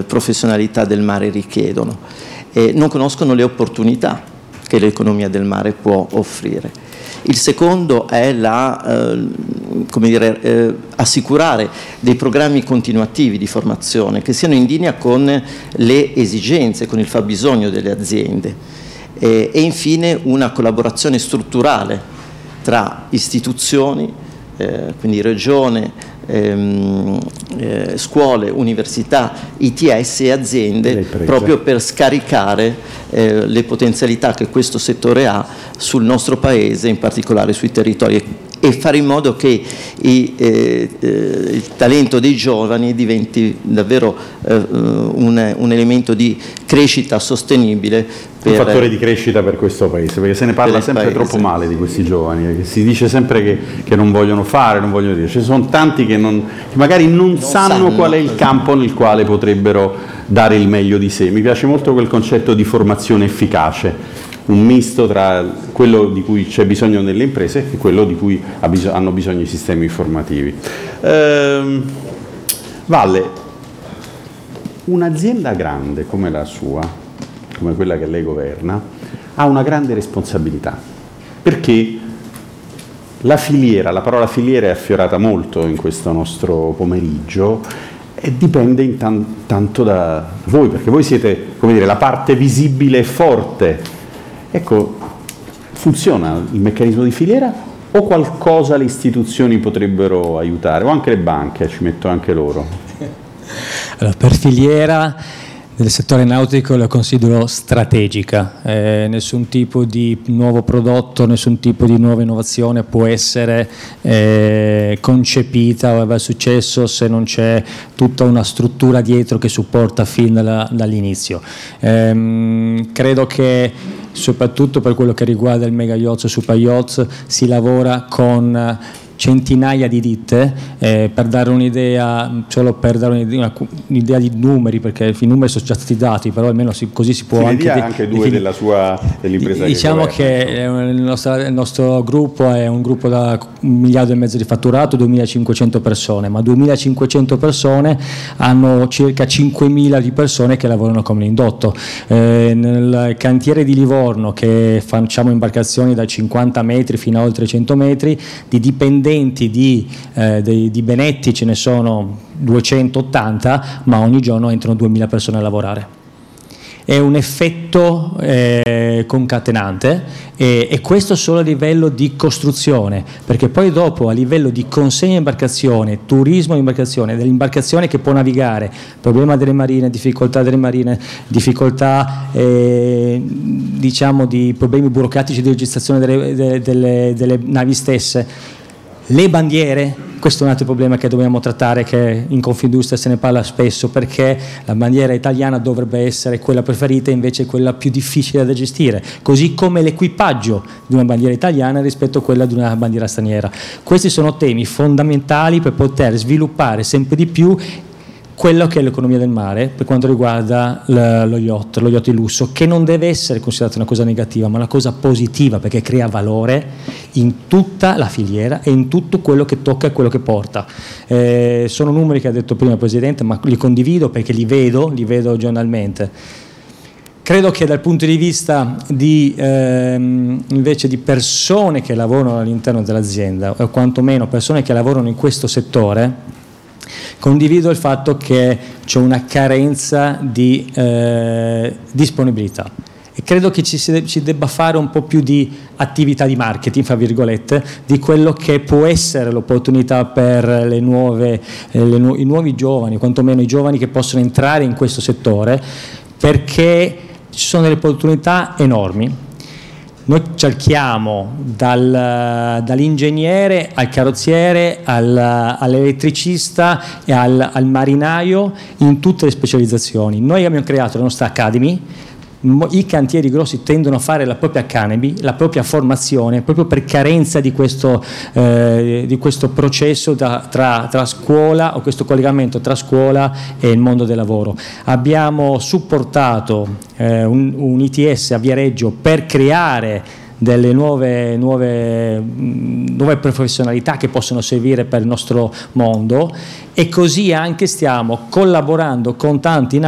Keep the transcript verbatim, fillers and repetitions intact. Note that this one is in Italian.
eh, professionalità del mare richiedono, e non conoscono le opportunità che l'economia del mare può offrire. Il secondo è la, eh, come dire, eh, assicurare dei programmi continuativi di formazione che siano in linea con le esigenze, con il fabbisogno delle aziende, eh, e infine una collaborazione strutturale tra istituzioni, eh, quindi regione, ehm, eh, scuole, università, I T S e aziende, proprio per scaricare eh, le potenzialità che questo settore ha sul nostro paese, in particolare sui territori, e fare in modo che i, eh, eh, il talento dei giovani diventi davvero eh, un, un elemento di crescita sostenibile. Per, un fattore di crescita per questo paese, perché se ne parla sempre paese. troppo male di questi giovani, che si dice sempre che, che non vogliono fare, non vogliono dire. Ci sono tanti che, non, che magari non, non sanno, sanno qual è il campo nel quale potrebbero dare il meglio di sé. Mi piace molto quel concetto di formazione efficace, un misto tra quello di cui c'è bisogno nelle imprese e quello di cui hanno bisogno i sistemi informativi. Ehm, Valle, un'azienda grande come la sua, come quella che lei governa, ha una grande responsabilità, perché la filiera, la parola filiera è affiorata molto in questo nostro pomeriggio, e dipende intan- tanto da voi, perché voi siete, come dire, la parte visibile e forte. Ecco, funziona il meccanismo di filiera o qualcosa le istituzioni potrebbero aiutare? O anche le banche, ci metto anche loro. Allora, per filiera del settore nautico la considero strategica, eh, nessun tipo di nuovo prodotto, nessun tipo di nuova innovazione può essere eh, concepita o avere successo se non c'è tutta una struttura dietro che supporta fin dalla, dall'inizio. Ehm, credo che soprattutto per quello che riguarda il mega yacht e super yacht si lavora con centinaia di ditte, eh, per dare un'idea, solo per dare un'idea, un'idea di numeri, perché i numeri sono già stati dati, però almeno si, così si può si anche... Di, anche due di, della sua, dell'impresa. Diciamo che, che il, nostro, il nostro gruppo è un gruppo da un miliardo e mezzo di fatturato, duemilacinquecento persone, ma duemilacinquecento persone hanno circa cinquemila di persone che lavorano come l'indotto. Eh, nel cantiere di Livorno, che facciamo imbarcazioni da cinquanta metri fino a oltre cento metri, di dipendenti Di, eh, di, di Benetti ce ne sono duecentottanta, ma ogni giorno entrano duemila persone a lavorare. È un effetto eh, concatenante, e, e questo solo a livello di costruzione, perché poi dopo a livello di consegna imbarcazione, turismo imbarcazione, dell'imbarcazione che può navigare, problema delle marine, difficoltà delle marine, difficoltà eh, diciamo di problemi burocratici di registrazione delle, delle, delle, delle navi stesse. Le bandiere, questo è un altro problema che dobbiamo trattare, che in Confindustria se ne parla spesso, perché la bandiera italiana dovrebbe essere quella preferita, invece è quella più difficile da gestire, così come l'equipaggio di una bandiera italiana rispetto a quella di una bandiera straniera. Questi sono temi fondamentali per poter sviluppare sempre di più quello che è l'economia del mare per quanto riguarda lo yacht, lo yacht di lusso, che non deve essere considerata una cosa negativa, ma una cosa positiva, perché crea valore in tutta la filiera e in tutto quello che tocca e quello che porta. Eh, sono numeri che ha detto prima il Presidente, ma li condivido perché li vedo, li vedo giornalmente. Credo che dal punto di vista di, ehm, invece di persone che lavorano all'interno dell'azienda, o quantomeno persone che lavorano in questo settore, condivido il fatto che c'è una carenza di eh, disponibilità, e credo che ci si, ci debba fare un po' più di attività di marketing, fra virgolette, di quello che può essere l'opportunità per le nuove, eh, le nu- i nuovi giovani, quantomeno i giovani che possono entrare in questo settore, perché ci sono delle opportunità enormi. Noi cerchiamo dal, dall'ingegnere al carrozziere al, all'elettricista e al, al marinaio in tutte le specializzazioni. Noi abbiamo creato la nostra Academy. I cantieri grossi tendono a fare la propria Academy, la propria formazione, proprio per carenza di questo, eh, di questo processo da, tra, tra scuola, o questo collegamento tra scuola e il mondo del lavoro. Abbiamo supportato eh, un, un I T S a Viareggio per creare delle nuove, nuove, nuove professionalità che possono servire per il nostro mondo, e così anche stiamo collaborando con tanti